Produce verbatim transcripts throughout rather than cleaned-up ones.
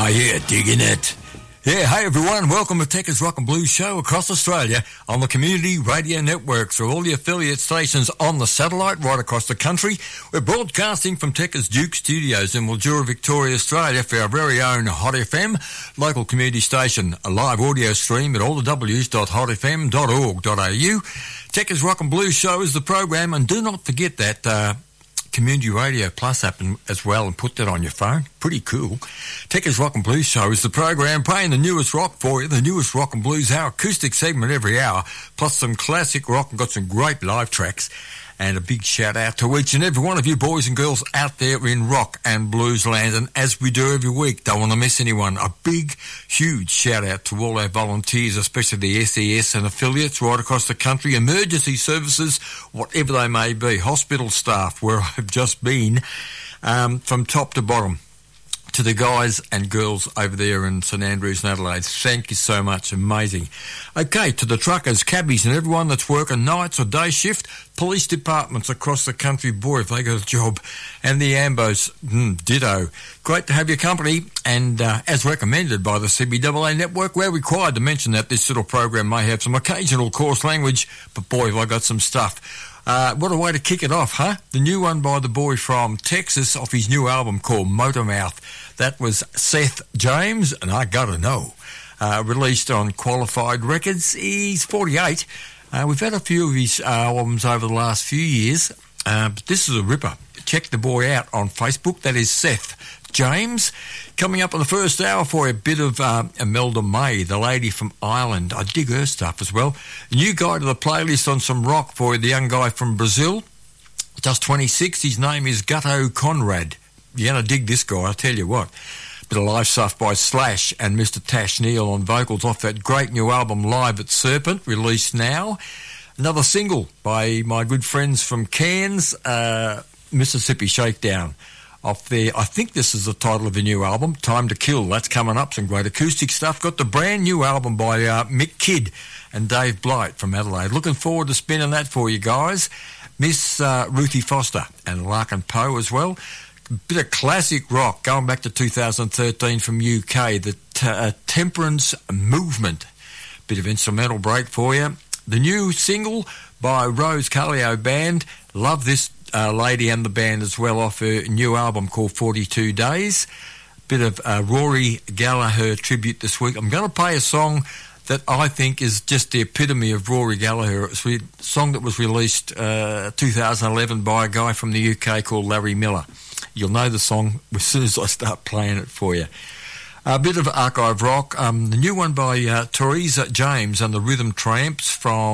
Oh yeah, digging it. Yeah, hey everyone, welcome to Techers Rock and Blues Show across Australia on the Community Radio Network through all the affiliate stations on the satellite right across the country. We're broadcasting from Techers Duke Studios in Mildura, Victoria, Australia for our very own Hot F M local community station, a live audio stream at all the w's dot hot f m dot org dot a u. Techers Rock and Blues Show is the program, and do not forget that uh, Community Radio Plus app as well, and put that on your phone. Pretty cool. Techers Rock and Blues Show is the program playing the newest rock for you, the newest rock and blues, our acoustic segment every hour, plus some classic rock, and got some great live tracks. And a big shout out to each and every one of you boys and girls out there in rock and blues land. And as we do every week, don't want to miss anyone. A big, huge shout out to all our volunteers, especially the S E S and affiliates right across the country, emergency services, whatever they may be, hospital staff, where I've just been, um, from top to bottom. To the guys and girls over there in St Andrews and Adelaide, thank you so much. Amazing. Okay, to the truckers, cabbies and everyone that's working nights or day shift, police departments across the country, boy, if they got a job, and the Ambos, mm, ditto. Great to have your company, and uh, as recommended by the C B A A Network, we're required to mention that this little program may have some occasional coarse language, but boy, have I got some stuff. Uh, what a way to kick it off, huh? The new one by the boy from Texas off his new album called Motormouth. That was Seth James, and I gotta know. Uh, released on Qualified Records. He's forty-eight. Uh, we've had a few of his uh, albums over the last few years, uh, but this is a ripper. Check the boy out on Facebook. That is Seth James. Coming up in the first hour for a bit of uh, Imelda May, the lady from Ireland. I dig her stuff as well. A new guy to the playlist on some rock for you, the young guy from Brazil. Just twenty-six. His name is Gutto Conrad. You're going to dig this guy, I tell you what. Bit of live stuff by Slash and Mister Tash Neal on vocals off that great new album Live at Serpent, released now. Another single by my good friends from Cairns, uh, Mississippi Shakedown. Off there, I think this is the title of the new album, Time to Kill. That's coming up, some great acoustic stuff. Got the brand new album by uh, Mick Kidd and Dave Blight from Adelaide. Looking forward to spinning that for you guys. Miss uh, Ruthie Foster and Larkin Poe as well. Bit of classic rock going back to two thousand thirteen from U K, the t- uh, Temperance Movement. Bit of instrumental break for you. The new single by Rose Callio Band. Love this uh, lady and the band as well, off her new album called forty-two days. Bit of uh, Rory Gallagher tribute this week. I'm going to play a song that I think is just the epitome of Rory Gallagher. It's a song that was released uh, two thousand eleven by a guy from the U K called Larry Miller. You'll know the song as soon as I start playing it for you. A bit of archive rock. Um, the new one by uh, Teresa James and the Rhythm Tramps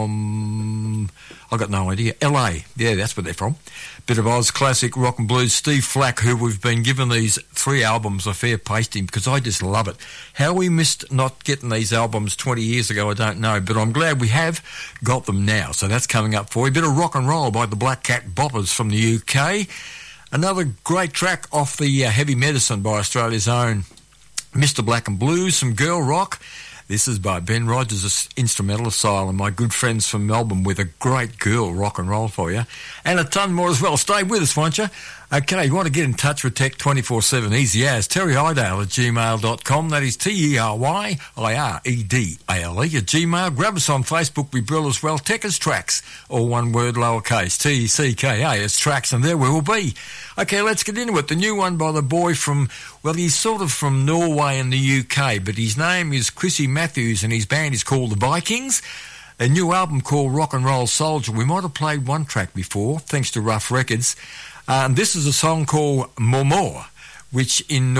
from, I've got no idea, L A. Yeah, that's where they're from. Bit of Oz classic rock and blues. Steve Flack, who we've been given these three albums a fair pasting because I just love it. How we missed not getting these albums twenty years ago, I don't know, but I'm glad we have got them now. So that's coming up for you. Bit of rock and roll by the Black Cat Boppers from the U K. Another great track off the uh, Heavy Medicine by Australia's own Mister Black and Blues, some girl rock. This is by Ben Rogers' Instrumental Asylum, my good friends from Melbourne, with a great girl rock and roll for you. And a ton more as well. Stay with us, won't you? Okay, you want to get in touch with Tech twenty-four seven, easy as Terry Idale at gmail dot com. That is T E R Y I R E D A L E at Gmail. Grab us on Facebook, we brill as well. Techers Tracks, all one word, lowercase, T E C K A S Tracks, and there we will be. Okay, let's get into it. The new one by the boy from, well, he's sort of from Norway in the U K, but his name is Chrissy Matthews and his band is called the Vikings. A new album called Rock and Roll Soldier. We might have played one track before, thanks to Rough Records. Um, this is a song called More More, which in